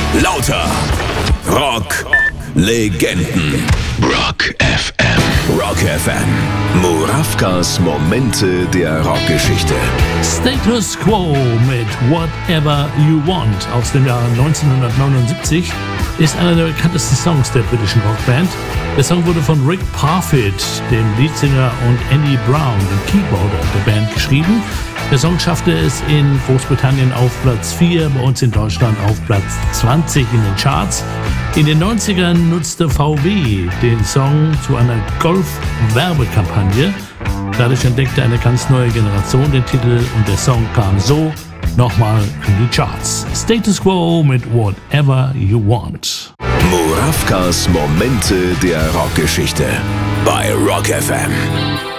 Lauter Rock Legenden. Rock FM. Rock FM. Murawkas Momente der Rockgeschichte. Status Quo mit Whatever You Want aus dem Jahr 1979 ist einer der bekanntesten Songs der britischen Rockband. Der Song wurde von Rick Parfitt, dem Leadsänger, und Andy Brown, dem Keyboarder der Band, geschrieben. Der Song schaffte es in Großbritannien auf Platz 4, bei uns in Deutschland auf Platz 20 in den Charts. In den 90ern nutzte VW den Song zu einer Golf-Werbekampagne. Dadurch entdeckte eine ganz neue Generation den Titel und der Song kam so nochmal in die Charts. Status Quo mit Whatever You Want. Murawkas Momente der Rockgeschichte bei Rock FM.